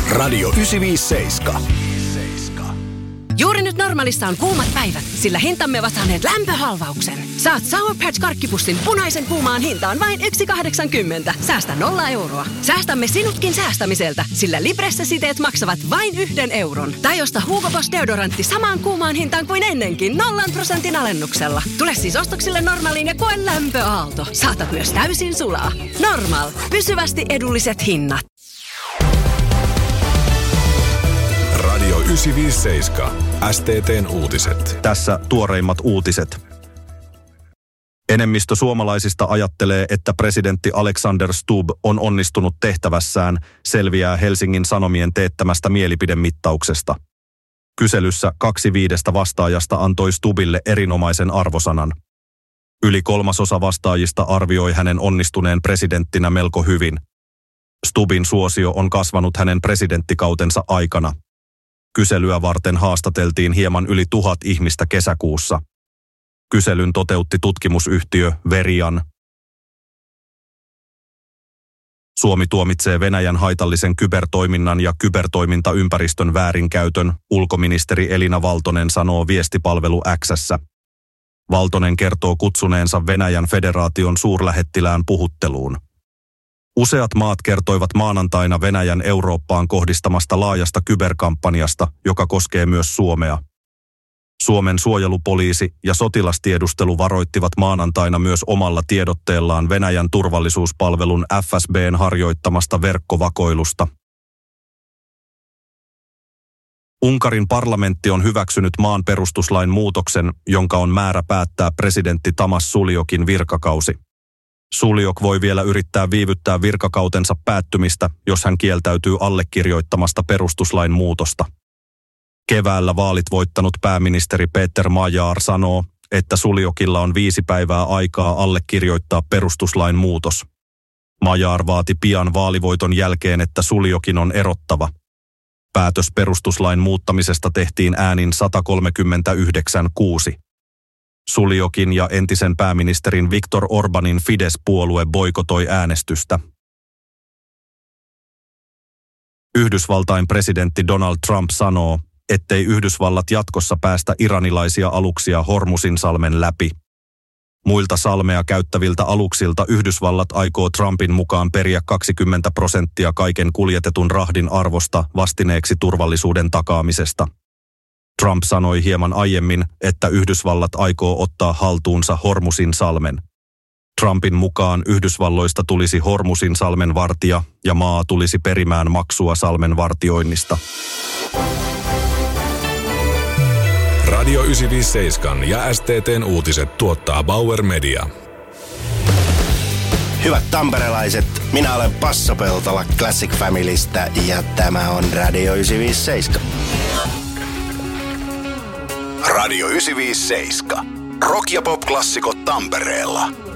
Radio 957. Juuri nyt Normalissa on kuumat päivät, sillä hintamme ovat saaneet lämpöhalvauksen. Saat Sour Patch-karkkipussin punaisen kuumaan hintaan vain 1,80. Säästä 0 euroa. Säästämme sinutkin säästämiseltä, sillä Libressa-siteet maksavat vain 1 euron. Tai osta Hugo Boss deodorantti samaan kuumaan hintaan kuin ennenkin 0% alennuksella. Tule siis ostoksille Normaliin ja koe lämpöaalto. Saatat myös täysin sulaa. Normal. Pysyvästi edulliset hinnat. Radio 957. STT:n uutiset. Tässä tuoreimmat uutiset. Enemmistö suomalaisista ajattelee, että presidentti Alexander Stubb on onnistunut tehtävässään, selviää Helsingin Sanomien teettämästä mielipidemittauksesta. Kyselyssä 2/5 vastaajasta antoi Stubbille erinomaisen arvosanan. Yli 1/3 vastaajista arvioi hänen onnistuneen presidenttinä melko hyvin. Stubbin suosio on kasvanut hänen presidenttikautensa aikana. Kyselyä varten haastateltiin hieman yli 1000 ihmistä kesäkuussa. Kyselyn toteutti tutkimusyhtiö Verian. Suomi tuomitsee Venäjän haitallisen kybertoiminnan ja kybertoimintaympäristön väärinkäytön, ulkoministeri Elina Valtonen sanoo viestipalvelu X:ssä. Valtonen kertoo kutsuneensa Venäjän federaation suurlähettilään puhutteluun. Useat maat kertoivat maanantaina Venäjän Eurooppaan kohdistamasta laajasta kyberkampanjasta, joka koskee myös Suomea. Suomen suojelupoliisi ja sotilastiedustelu varoittivat maanantaina myös omalla tiedotteellaan Venäjän turvallisuuspalvelun FSB:n harjoittamasta verkkovakoilusta. Unkarin parlamentti on hyväksynyt maan perustuslain muutoksen, jonka on määrä päättää presidentti Tamas Suljokin virkakausi. Suljok voi vielä yrittää viivyttää virkakautensa päättymistä, jos hän kieltäytyy allekirjoittamasta perustuslain muutosta. Keväällä vaalit voittanut pääministeri Peter Major sanoo, että Suljokilla on 5 päivää aikaa allekirjoittaa perustuslain muutos. Major vaati pian vaalivoiton jälkeen, että Suljokin on erottava. Päätös perustuslain muuttamisesta tehtiin äänin 139-6. Suljokin ja entisen pääministerin Viktor Orbanin Fidesz-puolue boikotoi äänestystä. Yhdysvaltain presidentti Donald Trump sanoo, ettei Yhdysvallat jatkossa päästä iranilaisia aluksia Hormuzinsalmen läpi. Muilta salmea käyttäviltä aluksilta Yhdysvallat aikoo Trumpin mukaan periä 20% kaiken kuljetetun rahdin arvosta vastineeksi turvallisuuden takaamisesta. Trump sanoi hieman aiemmin, että Yhdysvallat aikoo ottaa haltuunsa Hormuzinsalmen. Trumpin mukaan Yhdysvalloista tulisi Hormuzinsalmen vartija ja maa tulisi perimään maksua salmen vartioinnista. Radio 957 ja STT:n uutiset tuottaa Bauer Media. Hyvät tamperelaiset, minä olen Passo Peltola Classic Familystä ja tämä on Radio 957. Radio 957. Rock- ja pop-klassikot Tampereella.